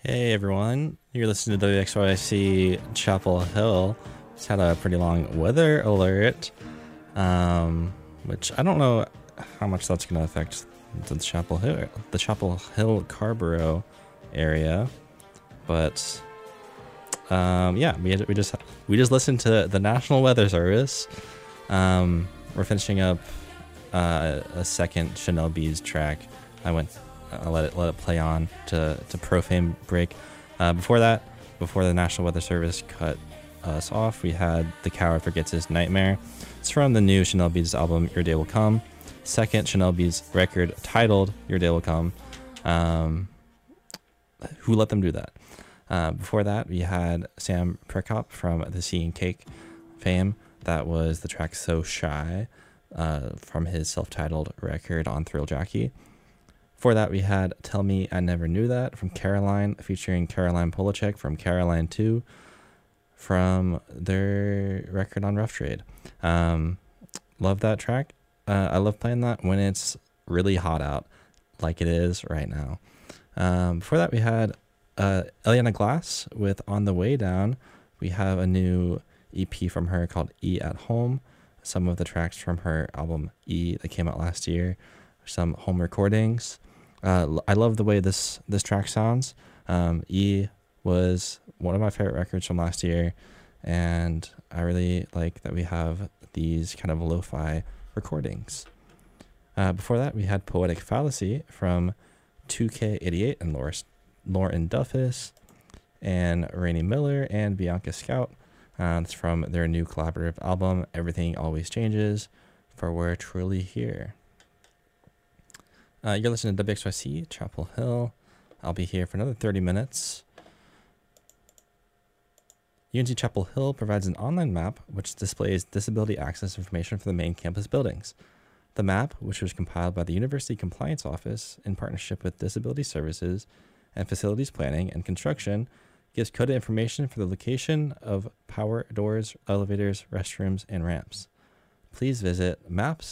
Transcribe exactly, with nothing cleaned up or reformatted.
Hey everyone, you're listening to W X Y C Chapel Hill. Just had a pretty long weather alert, um, which I don't know how much that's going to affect the Chapel Hill, the Chapel Hill Carborough area, but um, yeah, we had, we just we just listened to the National Weather Service. Um, we're finishing up uh, a second Chanel Bees track. I went. I'll let it let it play on to to Profane break. Uh, before that, before the National Weather Service cut us off, we had The Coward Forgets His Nightmare. It's from the new Chanel Bees album Your Day Will Come, second Chanel Bees record titled Your Day Will Come. Um, who let them do that? Uh, before that, we had Sam Prekop from the Sea and Cake fame. That was the track So Shy uh, from his self-titled record on Thrill Jockey. Before that, we had Tell Me I Never Knew That from Caroline, featuring Caroline Polachek from Caroline two from their record on Rough Trade. Um, love that track. Uh, I love playing that when it's really hot out, like it is right now. Um, before that, we had uh, Eliana Glass with On the Way Down. We have a new E P from her called E at Home. Some of the tracks from her album E that came out last year. Some home recordings. Uh, I love the way this this track sounds. Um, E was one of my favorite records from last year, and I really like that we have these kind of lo-fi recordings. Uh, before that, we had Poetic Fallacy from two K eighty-eight and Lauren, Lauren Duffus and Rainey Miller and Bianca Scout. Uh, it's from their new collaborative album, Everything Always Changes, for We're Truly Here. Uh, you're listening to W X Y C Chapel Hill. I'll be here for another thirty minutes. U N C Chapel Hill provides an online map which displays disability access information for the main campus buildings. The map, which was compiled by the University Compliance Office in partnership with Disability Services and Facilities Planning and Construction, gives coded information for the location of power doors, elevators, restrooms, and ramps. Please visit maps